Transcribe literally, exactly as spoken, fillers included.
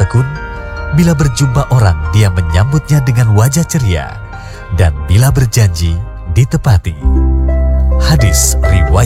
tekun, bila berjumpa orang dia menyambutnya dengan wajah ceria, dan bila berjanji ditepati. Hadis riwayat